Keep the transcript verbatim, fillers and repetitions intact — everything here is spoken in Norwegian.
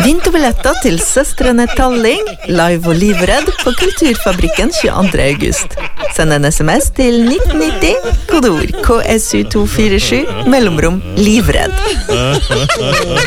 Vinterbilletter til Søstrene Talling, live og livredd på Kulturfabrikken tjueandre august. Send en sms til nitten nitti, kodeord K S U to fire sju, mellomrom livredd.